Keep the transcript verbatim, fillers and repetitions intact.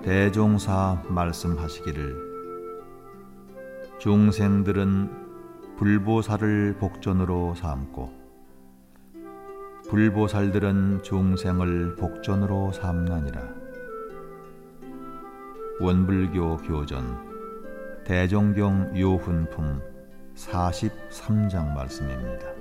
대종사 말씀하시기를 중생들은 불보살을 복전으로 삼고 불보살들은 중생을 복전으로 삼나니라. 원불교 교전 대종경 요훈품 사십삼 장 말씀입니다.